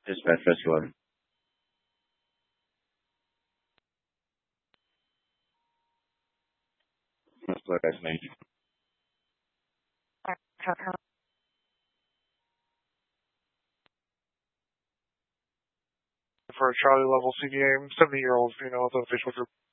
Dispatch Rescue 11. That's what I made. For a Charlie level CVA, 70-year-old female with a facial group.